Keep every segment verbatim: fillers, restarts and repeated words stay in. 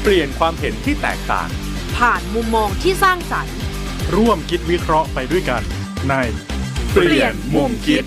ลี่ยนความเห็นที่แตกต่างผ่านมุมมองที่สร้างสรรค์ร่วมคิดวิเคราะห์ไปด้วยกันในเปลี่ยนมุมคิด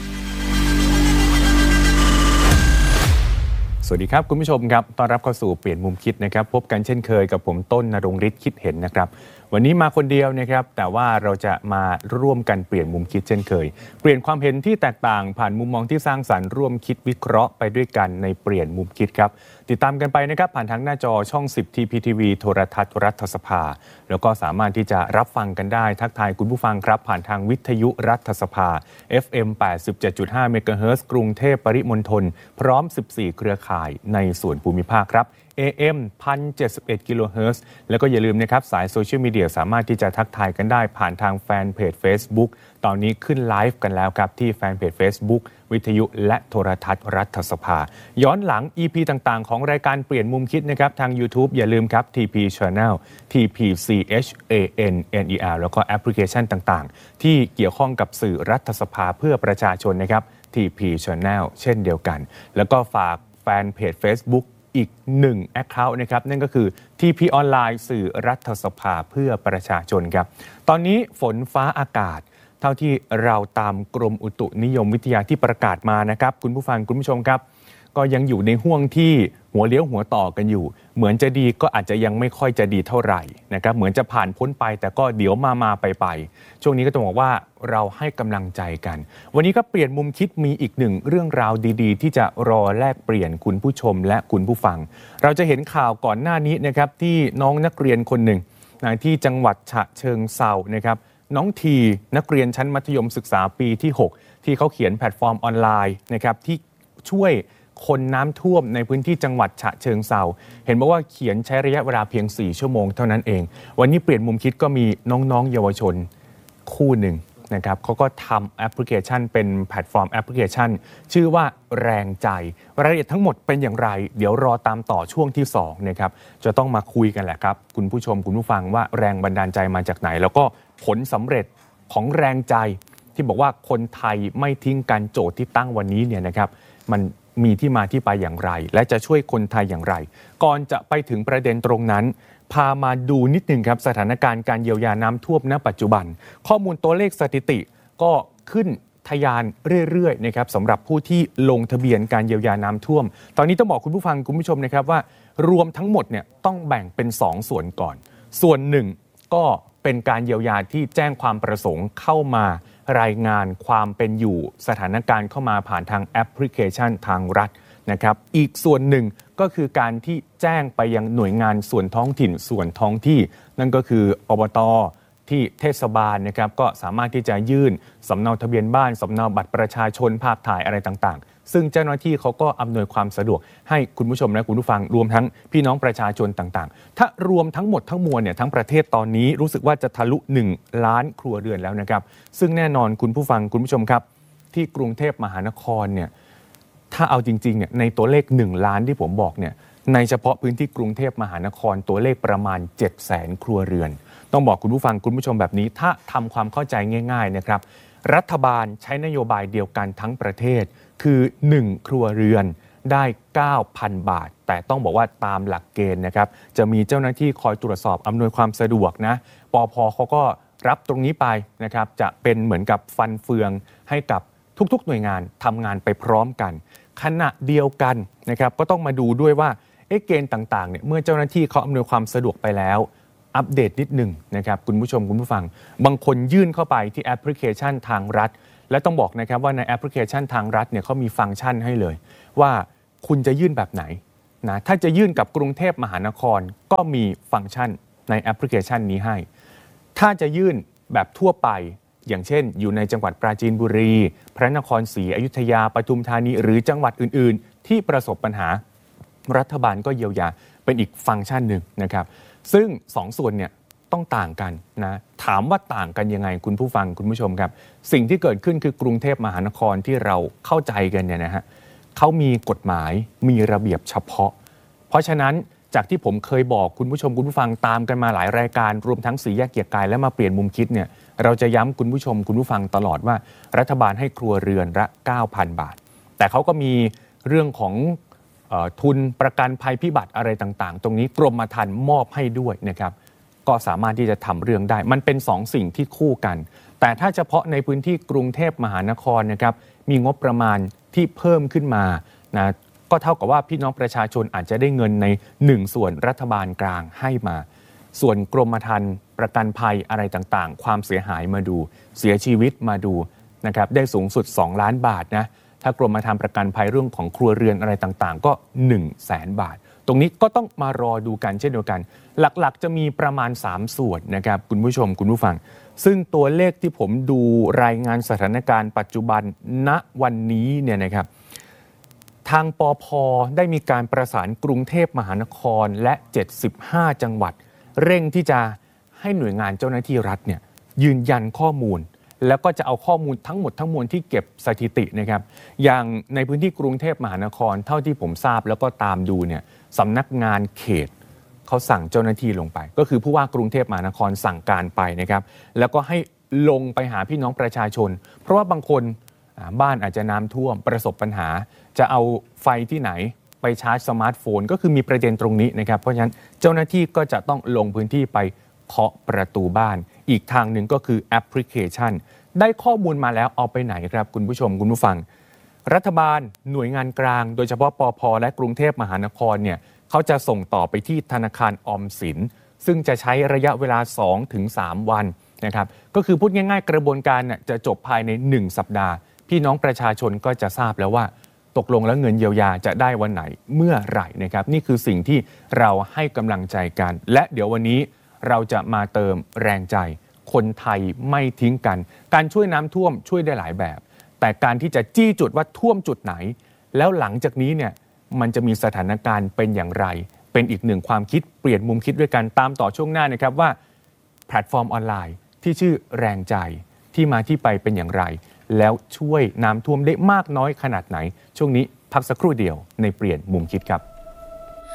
สวัสดีครับคุณผู้ชมครับต้อนรับเข้าสู่เปลี่ยนมุมคิดนะครับพบกันเช่นเคยกับผมต้นณรงค์ฤทธิ์คิดเห็นนะครับวันนี้มาคนเดียวนะครับแต่ว่าเราจะมาร่วมกันเปลี่ยนมุมคิดเช่นเคยเปลี่ยนความเห็นที่แตกต่างผ่านมุมมองที่สร้างสรรค์ร่วมคิดวิเคราะห์ไปด้วยกันในเปลี่ยนมุมคิดครับติดตามกันไปนะครับผ่านทางหน้าจอช่องสิบ ที พี ที วี โทรทัศน์รัฐสภาแล้วก็สามารถที่จะรับฟังกันได้ทักทายคุณผู้ฟังครับผ่านทางวิทยุรัฐสภา เอฟ เอ็ม แปดสิบเจ็ดจุดห้า เมกะเฮิรตซ์กรุงเทพปริมณฑลพร้อมสิบสี่เครือข่ายในส่วนภูมิภาคครับเอ เอ็ม หนึ่งพันเจ็ดสิบเอ็ด กิโลเฮิรตซ์ แล้วก็อย่าลืมนะครับสายโซเชียลมีเดียสามารถที่จะทักทายกันได้ผ่านทางแฟนเพจ Facebook ตอนนี้ขึ้นไลฟ์กันแล้วครับที่แฟนเพจ Facebook วิทยุและโทรทัศน์รัฐสภาย้อนหลัง อี พี ต่างๆของรายการเปลี่ยนมุมคิดนะครับทาง YouTube อย่าลืมครับ ที พี Channel ที พี ซี เอช เอ เอ็น เอ็น อี อาร์ แล้วก็แอปพลิเคชันต่างๆที่เกี่ยวข้องกับสื่อรัฐสภาเพื่อประชาชนนะครับ ที พี Channel เช่นเดียวกันแล้วก็ฝากแฟนเพจ Facebookอีกหนึ่ง account นะครับนั่นก็คือ ที พี ออนไลน์สื่อรัฐสภาเพื่อประชาชนครับตอนนี้ฝนฟ้าอากาศเท่าที่เราตามกรมอุตุนิยมวิทยาที่ประกาศมานะครับคุณผู้ฟังคุณผู้ชมครับก็ยังอยู่ในห่วงที่หัวเลี้ยวหัวต่อกันอยู่เหมือนจะดีก็อาจจะยังไม่ค่อยจะดีเท่าไหร่นะครับเหมือนจะผ่านพ้นไปแต่ก็เดี๋ยวมามาไปไปช่วงนี้ก็ต้องบอกว่าเราให้กำลังใจกันวันนี้ก็เปลี่ยนมุมคิดมีอีกหนึ่งเรื่องราวดีๆที่จะรอแลกเปลี่ยนคุณผู้ชมและคุณผู้ฟังเราจะเห็นข่าวก่อนหน้านี้นะครับที่น้องนักเรียนคนหนึ่งที่จังหวัดฉะเชิงเทรานะครับน้องทีนักเรียนชั้นมัธยมศึกษาปีที่หกที่เขาเขียนแพลตฟอร์มออนไลน์นะครับที่ช่วยคนน้ำท่วมในพื้นที่จังหวัดฉะเชิงเทราเห็นบอกว่าเขียนใช้ระยะเวลาเพียงสี่ชั่วโมงเท่านั้นเองวันนี้เปลี่ยนมุมคิดก็มีน้องๆเยาวชนคู่หนึ่งนะครับเขาก็ทำแอปพลิเคชันเป็นแพลตฟอร์มแอปพลิเคชันชื่อว่าแรงใจรายละเอียดทั้งหมดเป็นอย่างไรเดี๋ยวรอตามต่อช่วงที่สองนะครับจะต้องมาคุยกันแหละครับคุณผู้ชมคุณผู้ฟังว่าแรงบันดาลใจมาจากไหนแล้วก็ผลสำเร็จของแรงใจที่บอกว่าคนไทยไม่ทิ้งกันโจทย์ที่ตั้งวันนี้เนี่ยนะครับมันมีที่มาที่ไปอย่างไรและจะช่วยคนไทยอย่างไรก่อนจะไปถึงประเด็นตรงนั้นพามาดูนิดนึงครับสถานการณ์การเยียวยาน้ำท่วมณปัจจุบันข้อมูลตัวเลขสถิติก็ขึ้นทะยานเรื่อยๆนะครับสำหรับผู้ที่ลงทะเบียนการเยียวยาน้ำท่วมตอนนี้ต้องบอกคุณผู้ฟังคุณผู้ชมนะครับว่ารวมทั้งหมดเนี่ยต้องแบ่งเป็นสองส่วนก่อนส่วนหนึ่งก็เป็นการเยียวยาที่แจ้งความประสงค์เข้ามารายงานความเป็นอยู่สถานการณ์เข้ามาผ่านทางแอปพลิเคชันทางรัฐนะครับอีกส่วนหนึ่งก็คือการที่แจ้งไปยังหน่วยงานส่วนท้องถิ่นส่วนท้องที่นั่นก็คืออบต.ที่เทศบาลนะครับก็สามารถที่จะยื่นสำเนาทะเบียนบ้านสำเนาบัตรประชาชนภาพถ่ายอะไรต่างๆซึ่งเจ้าหน้าที่เขาก็อำนวยความสะดวกให้คุณผู้ชมและคุณผู้ฟังรวมทั้งพี่น้องประชาชนต่างๆถ้ารวมทั้งหมดทั้งมวลเนี่ยทั้งประเทศตอนนี้รู้สึกว่าจะทะลุหนึ่งล้านครัวเรือนแล้วนะครับซึ่งแน่นอนคุณผู้ฟังคุณผู้ชมครับที่กรุงเทพมหานครเนี่ยถ้าเอาจริงๆเนี่ยในตัวเลขหนึ่งล้านที่ผมบอกเนี่ยในเฉพาะพื้นที่กรุงเทพมหานครตัวเลขประมาณ เจ็ดแสน ครัวเรือนต้องบอกคุณผู้ฟังคุณผู้ชมแบบนี้ถ้าทำความเข้าใจง่ายๆนะครับรัฐบาลใช้นโยบายเดียวกันทั้งประเทศคือหนึ่งครัวเรือนได้ เก้าพัน บาทแต่ต้องบอกว่าตามหลักเกณฑ์นะครับจะมีเจ้าหน้าที่คอยตรวจสอบอำนวยความสะดวกนะปภ.เขาก็รับตรงนี้ไปนะครับจะเป็นเหมือนกับฟันเฟืองให้กับทุกๆหน่วยงานทำงานไปพร้อมกันขณะเดียวกันนะครับก็ต้องมาดูด้วยว่าเอ๊ะเกณฑ์ต่างๆเนี่ยเมื่อเจ้าหน้าที่เขาอำนวยความสะดวกไปแล้วอัปเดตนิดหนึ่งนะครับคุณผู้ชมคุณผู้ฟังบางคนยื่นเข้าไปที่แอปพลิเคชันทางรัฐและต้องบอกนะครับว่าในแอปพลิเคชันทางรัฐเนี่ยเขามีฟังก์ชันให้เลยว่าคุณจะยื่นแบบไหนนะถ้าจะยื่นกับกรุงเทพมหานครก็มีฟังก์ชันในแอปพลิเคชันนี้ให้ถ้าจะยื่นแบบทั่วไปอย่างเช่นอยู่ในจังหวัดปราจีนบุรีพระนครศรีอยุธยาปทุมธานีหรือจังหวัดอื่นๆที่ประสบปัญหารัฐบาลก็เยียวยาเป็นอีกฟังก์ชันหนึ่งนะครับซึ่งสองส่วนเนี่ยต้องต่างกันนะถามว่าต่างกันยังไงคุณผู้ฟังคุณผู้ชมครับสิ่งที่เกิดขึ้นคือกรุงเทพมหานครที่เราเข้าใจกันเนี่ยนะฮะเขามีกฎหมายมีระเบียบเฉพาะเพราะฉะนั้นจากที่ผมเคยบอกคุณผู้ชมคุณผู้ฟังตามกันมาหลายรายการรวมทั้งสี่แยกเกียรติกายและมาเปลี่ยนมุมคิดเนี่ยเราจะย้ำคุณผู้ชมคุณผู้ฟังตลอดว่ารัฐบาลให้ครัวเรือนละ เก้าพัน บาทแต่เขาก็มีเรื่องของทุนประกันภัยพิบัติอะไรต่างๆตรงนี้กรมธรรม์มอบให้ด้วยนะครับก็สามารถที่จะทำเรื่องได้มันเป็นสองสิ่งที่คู่กันแต่ถ้าเฉพาะในพื้นที่กรุงเทพมหานครนะครับมีงบประมาณที่เพิ่มขึ้นมานะก็เท่ากับว่าพี่น้องประชาชนอาจจะได้เงินในหนึ่งส่วนรัฐบาลกลางให้มาส่วนกรมธรรม์ประกันภัยอะไรต่างๆความเสียหายมาดูเสียชีวิตมาดูนะครับได้สูงสุดสองล้านบาทนะถ้ากรมธรรม์ประกันภัยเรื่องของครัวเรือนอะไรต่างๆก็หนึ่งแสนบาทตรงนี้ก็ต้องมารอดูกันเช่นเดียวกันหลักๆจะมีประมาณสามส่วนนะครับคุณผู้ชมคุณผู้ฟังซึ่งตัวเลขที่ผมดูรายงานสถานการณ์ปัจจุบันณวันนี้เนี่ยนะครับทางปภ.ได้มีการประสานกรุงเทพมหานครและเจ็ดสิบห้าจังหวัดเร่งที่จะให้หน่วยงานเจ้าหน้าที่รัฐเนี่ยยืนยันข้อมูลแล้วก็จะเอาข้อมูลทั้งหมดทั้งมวลที่เก็บสถิตินะครับอย่างในพื้นที่กรุงเทพมหานครเท่าที่ผมทราบแล้วก็ตามดูเนี่ยสำนักงานเขตเขาสั่งเจ้าหน้าที่ลงไปก็คือผู้ว่ากรุงเทพมหานครสั่งการไปนะครับแล้วก็ให้ลงไปหาพี่น้องประชาชนเพราะว่าบางคนบ้านอาจจะน้ำท่วมประสบปัญหาจะเอาไฟที่ไหนไปชาร์จสมาร์ทโฟนก็คือมีประเด็นตรงนี้นะครับเพราะฉะนั้นเจ้าหน้าที่ก็จะต้องลงพื้นที่ไปเคาะประตูบ้านอีกทางหนึ่งก็คือแอปพลิเคชันได้ข้อมูลมาแล้วเอาไปไหนครับคุณผู้ชมคุณผู้ฟังรัฐบาลหน่วยงานกลางโดยเฉพาะปภ.และกรุงเทพมหานครเนี่ยเขาจะส่งต่อไปที่ธนาคารออมสินซึ่งจะใช้ระยะเวลา สองถึงสาม วันนะครับก็คือพูดง่ายๆกระบวนการน่ะจะจบภายในหนึ่งสัปดาห์พี่น้องประชาชนก็จะทราบแล้วว่าตกลงแล้วเงินเยียวยาจะได้วันไหนเมื่อไหร่นะครับนี่คือสิ่งที่เราให้กำลังใจกันและเดี๋ยววันนี้เราจะมาเติมแรงใจคนไทยไม่ทิ้งกันการช่วยน้ำท่วมช่วยได้หลายแบบแต่การที่จะจี้จุดว่าท่วมจุดไหนแล้วหลังจากนี้เนี่ยมันจะมีสถานการณ์เป็นอย่างไรเป็นอีกหนึ่งความคิดเปลี่ยนมุมคิดด้วยกันตามต่อช่วงหน้านะครับว่าแพลตฟอร์มออนไลน์ที่ชื่อแรงใจที่มาที่ไปเป็นอย่างไรแล้วช่วยน้ำท่วมได้มากน้อยขนาดไหนช่วงนี้พักสักครู่เดียวในเปลี่ยนมุมคิดครับ